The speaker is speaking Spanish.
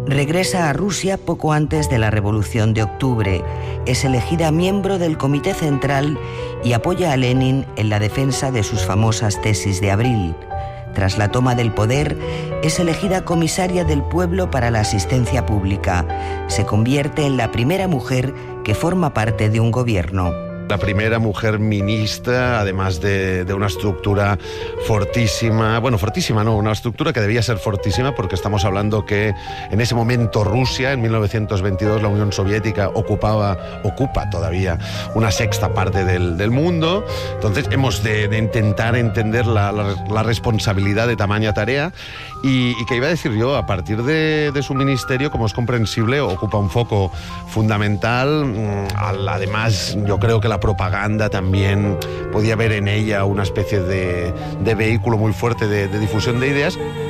Regresa a Rusia poco antes de la Revolución de Octubre. Es elegida miembro del Comité Central y apoya a Lenin en la defensa de sus famosas tesis de abril. Tras la toma del poder, es elegida comisaria del pueblo para la asistencia pública. Se convierte en la primera mujer que forma parte de un gobierno. La primera mujer ministra, además de una estructura fortísima, bueno, fortísima no, una estructura que debía ser fortísima porque estamos hablando que en ese momento Rusia, en 1922, la Unión Soviética ocupa todavía una sexta parte del mundo. Entonces hemos de intentar entender la responsabilidad de tamaña tarea y que iba a decir yo, a partir de su ministerio, como es comprensible, ocupa un foco fundamental. Además, yo creo que la propaganda también podía ver en ella una especie de vehículo muy fuerte de difusión de ideas.